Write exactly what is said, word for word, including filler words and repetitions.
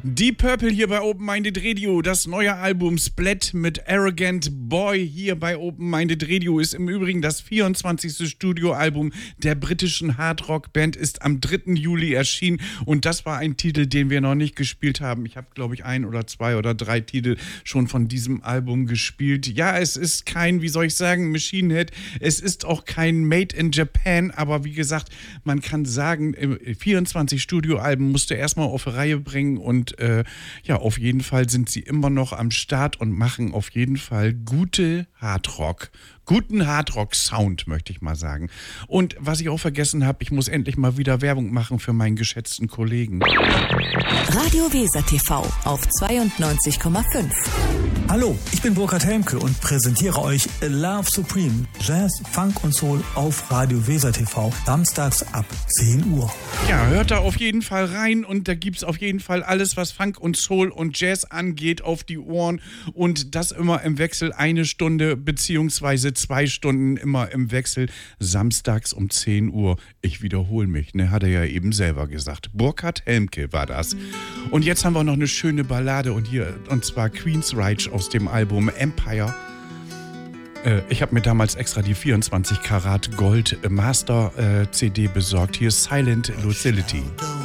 Deep Purple hier bei Open Minded Radio. Das neue Album Split mit Arrogant Boy hier bei Open Minded Radio ist im Übrigen das vierundzwanzigste Studioalbum der britischen Hardrock-Band, ist am dritten Juli erschienen und das war ein Titel, den wir noch nicht gespielt haben. Ich habe, glaube ich, ein oder zwei oder drei Titel schon von diesem Album gespielt. Ja, es ist kein, wie soll ich sagen, Machine Head. Es ist auch kein Made in Japan, aber wie gesagt, man kann sagen, vierundzwanzig Studioalben musste erstmal auf die Reihe bringen und äh, ja, auf jeden Fall sind sie immer noch am Start und machen auf jeden Fall gute Hardrock. Guten Hardrock-Sound, möchte ich mal sagen. Und was ich auch vergessen habe, ich muss endlich mal wieder Werbung machen für meinen geschätzten Kollegen. Radio Weser T V auf zweiundneunzig Komma fünf. Hallo, ich bin Burkhard Helmke und präsentiere euch Love Supreme, Jazz, Funk und Soul auf Radio Weser T V, samstags ab zehn Uhr. Ja, hört da auf jeden Fall rein und da gibt's auf jeden Fall alles, was Funk und Soul und Jazz angeht, auf die Ohren und das immer im Wechsel eine Stunde beziehungsweise zwei Stunden immer im Wechsel, samstags um zehn Uhr. Ich wiederhole mich, ne, hat er ja eben selber gesagt. Burkhard Helmke war das. Und jetzt haben wir noch eine schöne Ballade und hier, und zwar Queensryche aus dem Album Empire. Äh, ich habe mir damals extra die vierundzwanzig Karat Gold Master äh, C D besorgt. Hier ist Silent Lucidity.